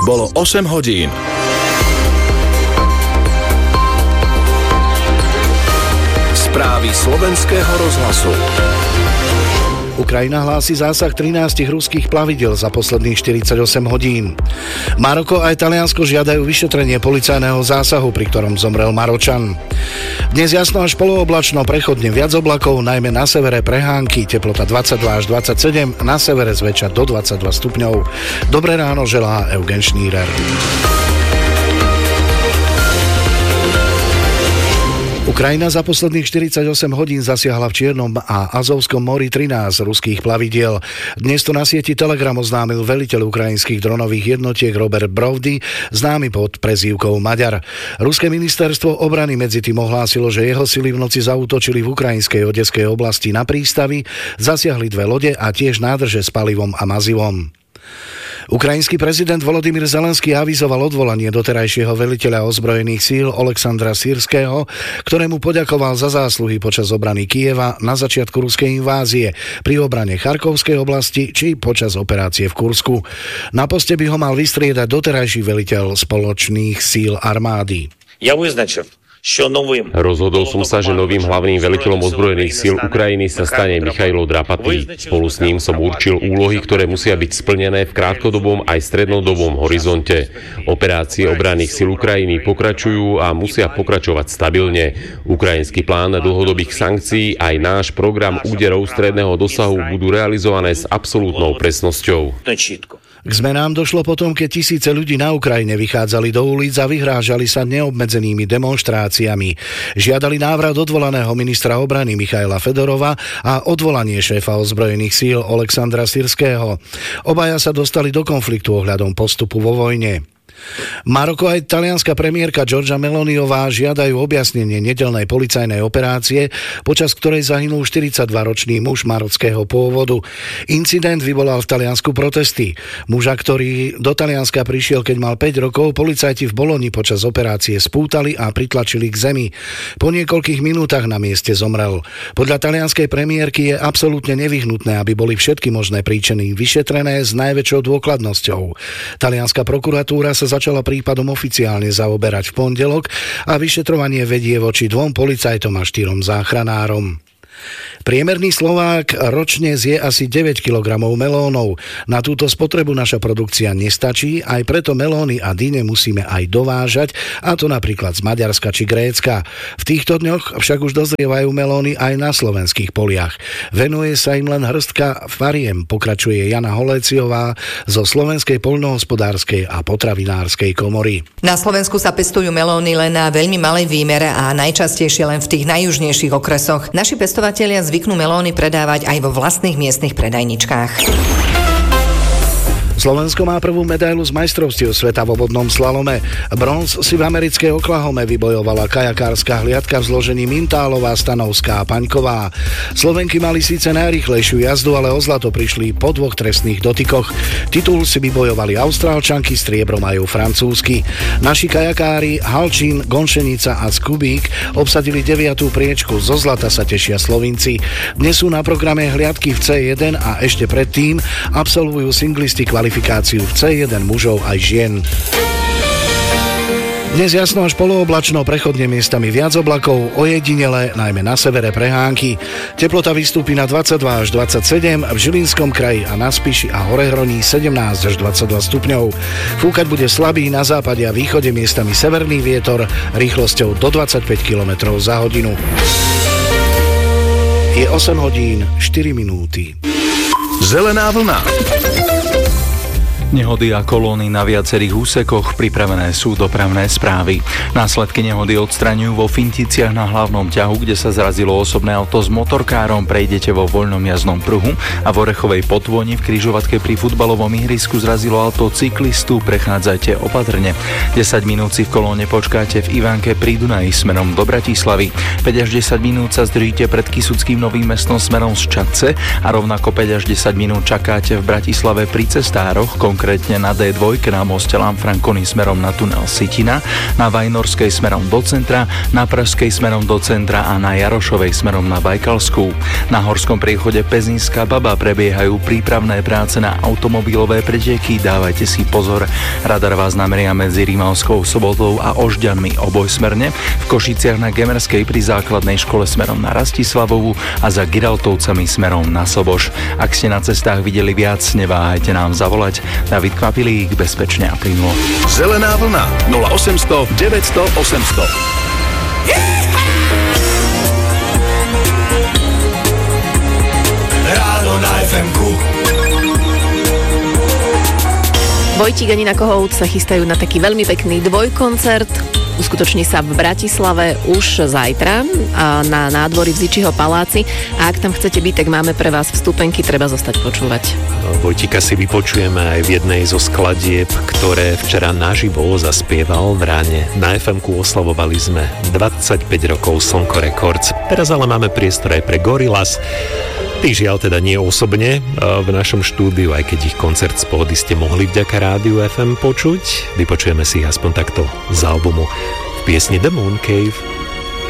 Bolo 8 hodín. Správy slovenského rozhlasu. Ukrajina hlási zásah 13 ruských plavidiel za posledných 48 hodín. Maroko a Taliansko žiadajú vyšetrenie policajného zásahu, pri ktorom zomrel Maročan. Dnes jasno až polooblačno, prechodne viac oblakov, najmä na severe prehánky, teplota 22 až 27, na severe zväčša do 22 stupňov. Dobré ráno želá Eugen Šnírer. Ukrajina za posledných 48 hodín zasiahla v Čiernom a Azovskom mori 13 ruských plavidiel. Dnes to na sieti Telegram oznámil veliteľ ukrajinských dronových jednotiek Robert Brovdy, známy pod prezývkou Maďar. Ruské ministerstvo obrany medzi tým ohlásilo, že jeho sily v noci zaútočili v ukrajinskej Odeskej oblasti na prístavy, zasiahli 2 lode a tiež nádrže s palivom a mazivom. Ukrajinský prezident Volodymyr Zelenský avizoval odvolanie doterajšieho veliteľa ozbrojených síl Oleksandra Sýrskeho, ktorému poďakoval za zásluhy počas obrany Kyjeva na začiatku ruskej invázie, pri obrane Charkovskej oblasti či počas operácie v Kursku. Na poste by ho mal vystriedať doterajší veliteľ spoločných síl armády. Rozhodol som sa, že novým hlavným veliteľom ozbrojených síl Ukrajiny sa stane Michailo Drapatý. Spolu s ním som určil úlohy, ktoré musia byť splnené v krátkodobom aj strednodobom horizonte. Operácie obranných síl Ukrajiny pokračujú a musia pokračovať stabilne. Ukrajinský plán dlhodobých sankcií aj náš program úderov stredného dosahu budú realizované s absolútnou presnosťou. K zmenám došlo potom, keď tisíce ľudí na Ukrajine vychádzali do ulic a vyhrážali sa neobmedzenými demonštráciami. Žiadali návrat odvolaného ministra obrany Michaila Fedorova a odvolanie šéfa ozbrojených síl Oleksandra Sýrskeho. Obaja sa dostali do konfliktu ohľadom postupu vo vojne. Maroko aj talianska premiérka Giorgia Meloniová žiadajú objasnenie nedeľnej policajnej operácie, počas ktorej zahynul 42-ročný muž marockého pôvodu. Incident vyvolal v Taliansku protesty. Muža, ktorý do Talianska prišiel, keď mal 5 rokov, policajti v Boloni počas operácie spútali a pritlačili k zemi. Po niekoľkých minútach na mieste zomrel. Podľa talianskej premiérky je absolútne nevyhnutné, aby boli všetky možné príčiny vyšetrené s najväčšou dôkladnosťou. Talianska prokuratúra sa začala prípadom oficiálne zaoberať v pondelok a vyšetrovanie vedie voči 2 policajtom a 4 záchranárom. Priemerný Slovák ročne zje asi 9 kg melónov. Na túto spotrebu naša produkcia nestačí, aj preto melóny a dyne musíme aj dovážať, a to napríklad z Maďarska či Grécka. V týchto dňoch však už dozrievajú melóny aj na slovenských poliach. Venuje sa im len hrstka fariem, pokračuje Jana Holéciová zo Slovenskej poľnohospodárskej a potravinárskej komory. Na Slovensku sa pestujú melóny len na veľmi malej výmere a najčastejšie len v tých najjužnejších okresoch. Naši pestovatelia zvyknú melóny predávať aj vo vlastných miestnych predajničkách. Slovensko má prvú medailu z majstrovstiev sveta vo vodnom slalome. Bronz si v americkej Oklahome vybojovala kajakárska hliadka v zložení Mintálová, Stanovská a Paňková. Slovenky mali síce najrýchlejšiu jazdu, ale o zlato prišli po 2 trestných dotykoch. Titul si vybojovali Austrálčanky, striebro majú Francúzsky. Naši kajakári Halčín, Gonšenica a Skubík obsadili 9. priečku, zo zlata sa tešia Slovinci. Dnes sú na programe hliadky v C1 a ešte predtým absolvujú singlisti kvalifikáciu v C1 mužov aj žien. Dnes jasno až polooblačno, prechodne miestami viac oblakov, ojedinele, najmä na severe prehánky. Teplota vystúpi na 22 až 27, v Žilinskom kraji a na Spiši a Horehroní 17 až 22 stupňov. Fúkať bude slabý, na západe a východe miestami severný vietor rýchlosťou do 25 km za hodinu. Je 8 hodín 4 minúty. Zelená vlna. Nehody a kolóny na viacerých úsekoch, pripravené sú dopravné správy. Následky nehody odstraňujú vo Finticiach na hlavnom ťahu, kde sa zrazilo osobné auto s motorkárom, prejdete vo voľnom jazdnom pruhu, a v Orechovej Potvoni v križovatke pri futbalovom ihrisku zrazilo auto cyklistu, prechádzajte opatrne. 10 minút si v kolóne počkáte v Ivánke pri Dunaji smerom do Bratislavy. 5 až 10 minút sa zdržíte pred Kysuckým Novým Mestom smerom z Čadce a rovnako 5 až 10 minút čakáte v Bratislave pri cestároch, konkrétne konkrétne na D2 na moste Lanfranconi smerom na tunel Sitina, na Vajnorskej smerom do centra, na Pražskej smerom do centra a na Jarošovej smerom na Bajkalskú. Na horskom priechode Pezinská Baba prebiehajú prípravné práce na automobilové preteky, dávajte si pozor. Radar vás nameria medzi Rímavskou Sobotou a Ožďanmi obojsmerne, v Košiciach na Gemerskej pri základnej škole smerom na Rastislavovu a za Giraltovcami smerom na Soboš. Ak ste na cestách videli viac, neváhajte nám zavolať. David Kvapilík, bezpečne a plynulo. Zelená vlna 0800 900 800. Ráno na FM-ku. Vojtík a Nina Kohout sa chystajú na taký veľmi pekný dvojkoncert. Uskutoční sa v Bratislave už zajtra na nádvorí v Zičiho paláci. A ak tam chcete byť, tak máme pre vás vstupenky, treba zostať počúvať. Vojtíka si vypočujeme aj v jednej zo skladieb, ktoré včera naživo zaspieval v ráne. Na FM-ku oslavovali sme 25 rokov Slnko Records. Teraz ale máme priestor aj pre Gorillaz. Tí žiaľ teda nie osobne v našom štúdiu, aj keď ich koncert z pohody ste mohli vďaka rádiu FM počuť. Vypočujeme si ich aspoň takto z albumu v piesni The Moon Cave.